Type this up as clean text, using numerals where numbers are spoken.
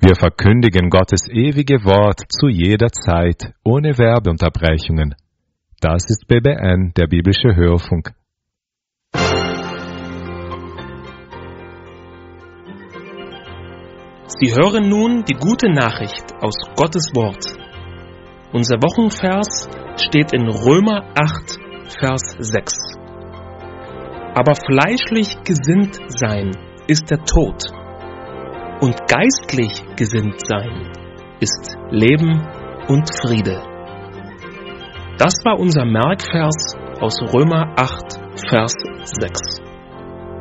Wir verkündigen Gottes ewige Wort zu jeder Zeit, ohne Werbeunterbrechungen. Das ist BBN, der biblische Hörfunk. Sie hören nun die gute Nachricht aus Gottes Wort. Unser Wochenvers steht in Römer 8, Vers 6. Aber fleischlich gesinnt sein ist der Tod, und geistlich gesinnt sein ist Leben und Friede. Das war unser Merkvers aus Römer 8, Vers 6.